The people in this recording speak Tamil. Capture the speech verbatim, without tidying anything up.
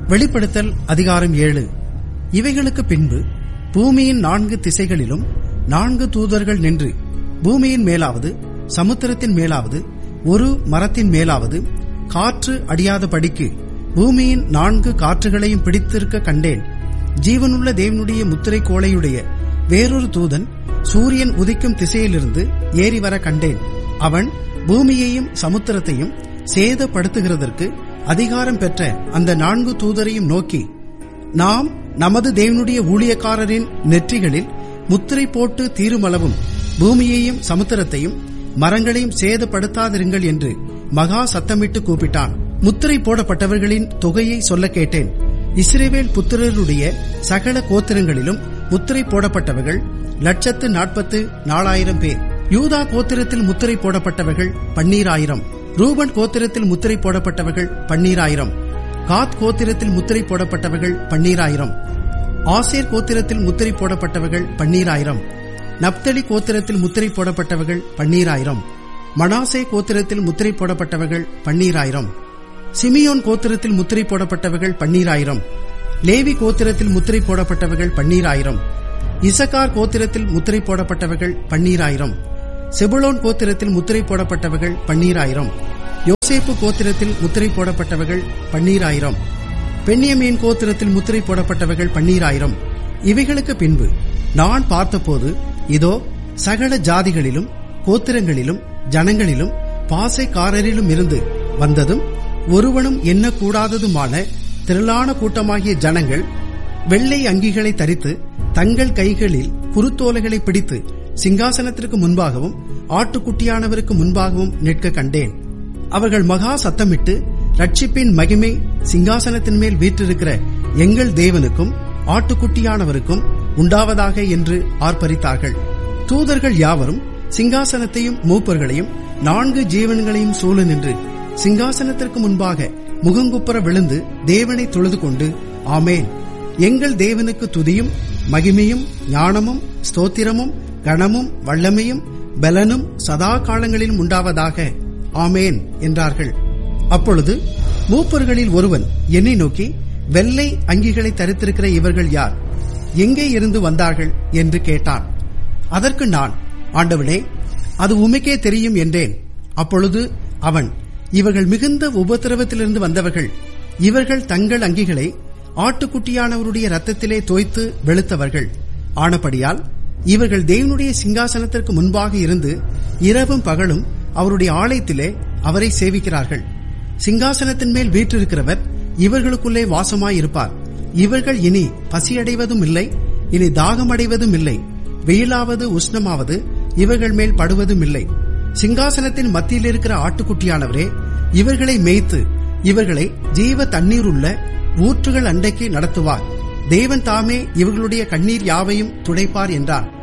வெளிப்படுத்தல் அதிகாரம் ஏழு. இவைகளுக்கு பின்பு பூமியின் நான்கு திசைகளிலும் நான்கு தூதர்கள் நின்று பூமியின் மேலாவது சமுத்திரத்தின் மேலாவது ஒரு மரத்தின் மேலாவது காற்று அடியாதபடிக்கு பூமியின் நான்கு காற்றுகளையும் பிடித்திருக்க கண்டேன். ஜீவனுள்ள தேவனுடைய முத்திரை கோலையுடைய வேறொரு தூதன் சூரியன் உதிக்கும் திசையிலிருந்து ஏறி வர கண்டேன். அவன் பூமியையும் சமுத்திரத்தையும் சேதப்படுத்துகிறதற்கு அதிகாரம் பெற்ற அந்த நான்கு தூதரையும் நோக்கி, நாம் நமது தேவனுடைய ஊழியக்காரரின் நெற்றிகளில் முத்திரை போட்டு தீருமளவும் பூமியையும் சமுத்திரத்தையும் மரங்களையும் சேதப்படுத்தாதிருங்கள் என்று மகா சத்தமிட்டு கூப்பிட்டான். முத்திரை போடப்பட்டவர்களின் தொகையை சொல்ல கேட்டேன். இஸ்ரவேல் புத்திரருடைய சகல கோத்திரங்களிலும் முத்திரை போடப்பட்டவர்கள் லட்சத்து நாற்பத்து நாலாயிரம் பேர். யூதா கோத்திரத்தில் முத்திரை போடப்பட்டவர்கள் பன்னீராயிரம். ரூபன் கோத்திரத்தில் முத்திரை போடப்பட்டவர்கள் பன்னீராயிரம். காத் கோத்திரத்தில் முத்திரை போடப்பட்டவர்கள் பன்னீராயிரம். ஆசேர் கோத்திரத்தில் முத்திரை போடப்பட்டவர்கள் பன்னீராயிரம். நப்தலி கோத்திரத்தில் முத்திரை போடப்பட்டவர்கள் பன்னீராயிரம். மனாசே கோத்திரத்தில் முத்திரை போடப்பட்டவர்கள் பன்னீராயிரம். சிமியோன் கோத்திரத்தில் முத்திரை போடப்பட்டவர்கள் பன்னீராயிரம். லேவி கோத்திரத்தில் முத்திரை போடப்பட்டவர்கள் பன்னீராயிரம். இசக்கார் கோத்திரத்தில் முத்திரை போடப்பட்டவர்கள் பன்னீராயிரம். செபுலோன் கோத்திரத்தில் முத்திரை போடப்பட்டவர்கள் பன்னீராயிரம். யோசேப்பு கோத்திரத்தில் முத்திரை போடப்பட்டவர்கள் பன்னீராயிரம். பென்யமீன் கோத்திரத்தில் முத்திரை போடப்பட்டவர்கள் பன்னீராயிரம். இவைகளுக்கு பின்பு நான் பார்த்தபோது, இதோ சகல ஜாதிகளிலும் கோத்திரங்களிலும் ஜனங்களிலும் பாசைக்காரரிலும் இருந்து வந்ததும் ஒருவனும் எண்ணக்கூடாததுமான திரளான கூட்டமாகிய ஜனங்கள் வெள்ளை அங்கிகளை தரித்து தங்கள் கைகளில் குருத்தோலைகளை பிடித்து சிங்காசனத்திற்கு முன்பாகவும் ஆட்டுக்குட்டியானவருக்கு முன்பாகவும் நிற்க கண்டேன். அவர்கள் மகா சத்தமிட்டு, ரட்சிப்பின் மகிமை சிங்காசனத்தின் மேல் வீற்றிருக்கிற எங்கள் தேவனுக்கும் ஆட்டுக்குட்டியானவருக்கும் உண்டாவதாக என்று ஆர்ப்பரித்தார்கள். தூதர்கள் யாவரும் சிங்காசனத்தையும் மூப்பர்களையும் நான்கு ஜீவன்களையும் சூழ நின்று சிங்காசனத்திற்கு முன்பாக முகங்குப்புற விழுந்து தேவனை தொழுது கொண்டு, ஆமேன், எங்கள் தேவனுக்கு துதியும் மகிமையும் ஞானமும் ஸ்தோத்திரமும் கனமும் வல்லமையும் பலனும் சதா காலங்களிலும் உண்டாவதாக, ஆமேன் என்றார்கள். அப்பொழுது மூப்பர்களில் ஒருவன் என்னை நோக்கி, வெள்ளை அங்கிகளை தரித்திருக்கிற இவர்கள் யார்? எங்கே இருந்து வந்தார்கள் என்று கேட்டான். அதற்கு நான், ஆண்டவனே, அது உமக்கே தெரியும் என்றேன். அப்பொழுது அவன், இவர்கள் மிகுந்த உபத்திரவத்திலிருந்து வந்தவர்கள். இவர்கள் தங்கள் அங்கிகளை ஆட்டுக்குட்டியானவருடைய இரத்தத்திலே தோய்த்து வெளுத்தவர்கள் ஆனபடியால் இவர்கள் தேவனுடைய சிங்காசனத்திற்கு முன்பாக இருந்து இரவும் பகலும் அவருடைய ஆலயத்திலே அவரை சேவிக்கிறார்கள். சிங்காசனத்தின் மேல் வீற்றிருக்கிறவர் இவர்களுக்குள்ளே வாசமாயிருப்பார். இவர்கள் இனி பசியடைவதும் இல்லை, இனி தாகமடைவதும் இல்லை. வெயிலாவது உஷ்ணமாவது இவர்கள் மேல் படுவதும் இல்லை. சிங்காசனத்தின் மத்தியில் இருக்கிற ஆட்டுக்குட்டியானவரே இவர்களை மேய்த்து இவர்களை ஜீவ தண்ணீர் உள்ள ஊற்றுகள் அண்டைக்கு நடத்துவார். தேவன் தாமே இவர்களுடைய கண்ணீர் யாவையும் துடைப்பார் என்றார்.